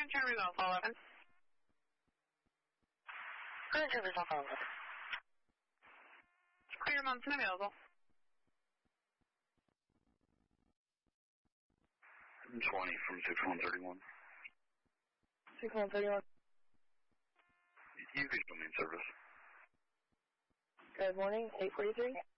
Current turn results 11. Current turn results 11. Clear Munson available. 20 from 6131. 6131. You can show me in service. Good morning, 843.